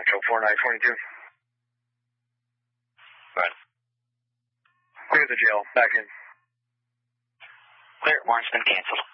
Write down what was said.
Central 4922. Right. Clear the jail. Back in. Clear. Warrant's been canceled.